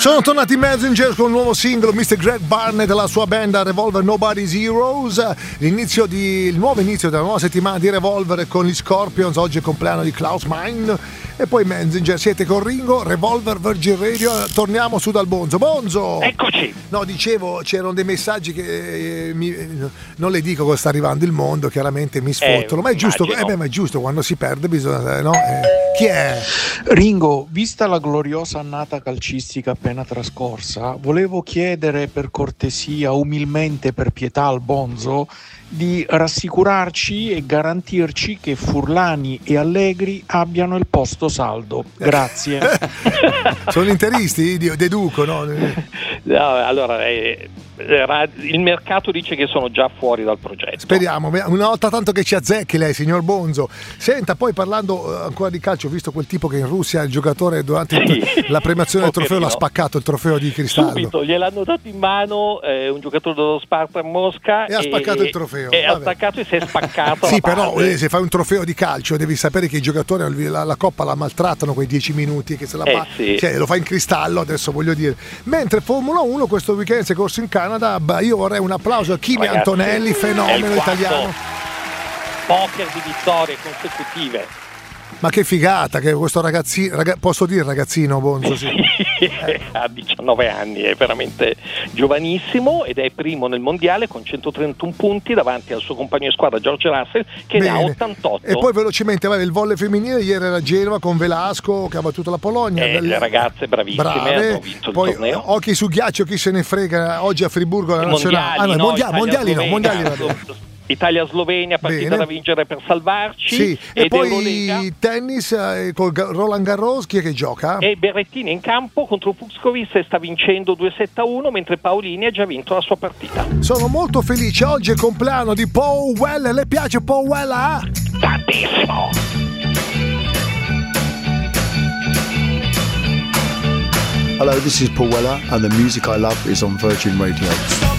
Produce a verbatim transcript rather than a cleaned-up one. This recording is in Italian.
Sono tornati Messenger con un nuovo singolo, mister Greg Barnett e la sua band Revolver Nobody's Heroes. L'inizio di, il nuovo inizio della nuova settimana di Revolver con gli Scorpions. Oggi è il compleanno di Klaus Meine. E poi Messenger, siete con Ringo, Revolver, Virgin Radio. Torniamo su dal Bonzo. Bonzo! Eccoci! No, dicevo, c'erano dei messaggi che eh, mi, non le dico cosa sta arrivando il mondo, chiaramente mi sfottono, eh, ma è giusto, immagino. eh beh, ma è giusto, quando si perde bisogna, no? Eh, chi è? Ringo, vista la gloriosa annata calcistica appena trascorsa, volevo chiedere per cortesia, umilmente per pietà al Bonzo, di rassicurarci e garantirci che Furlani e Allegri abbiano il posto saldo. Grazie. Sono interisti? Deduco, no? No, allora, eh, il mercato dice che sono già fuori dal progetto. Speriamo, una volta tanto che ci azzecchi lei, signor Bonzo. Senta, poi parlando ancora di calcio, ho visto quel tipo che in Russia il giocatore durante sì. la premiazione del trofeo l'ha spaccato il trofeo di cristallo. Subito gliel'hanno dato in mano eh, un giocatore dello Spartak Mosca e ha spaccato il trofeo. E ha staccato e si è spaccato. Sì, però eh, se fai un trofeo di calcio devi sapere che i giocatori la, la coppa la maltrattano quei dieci minuti che se la eh, fa, sì. cioè, lo fa in cristallo, adesso voglio dire. Mentre Formula uno questo weekend si è corso in Canada, beh, io vorrei un applauso a Kimi Ragazzi, Antonelli, fenomeno italiano. Poker di vittorie consecutive. Ma che figata che questo ragazzino, raga, posso dire ragazzino Bonzo? Sì. eh. Ha diciannove anni, è veramente giovanissimo ed è primo nel mondiale con centotrentuno punti davanti al suo compagno di squadra George Russell che Bene. ne ha ottantotto. E poi velocemente vai, il volley femminile ieri era Genova con Velasco che ha battuto la Polonia. Eh, le ragazze bravissime brave. Hanno vinto poi, il torneo. Occhi su ghiaccio, chi se ne frega oggi a Friburgo la nazionale. Ah, no, no, mondiali, mondiali no, mondiali va bene. Italia-Slovenia, partita Bene. da vincere per salvarci. Sì. E ed poi Eurolega. tennis eh, con Roland Garros, chi è che gioca? E Berrettini in campo contro Fucskovic e sta vincendo due sette a uno mentre Paolini ha già vinto la sua partita. Sono molto felice, oggi è il compleanno di Powell. Le piace Powell? Ah? Tantissimo. Hello, this is Paul Weller and the music I love is on Virgin Radio.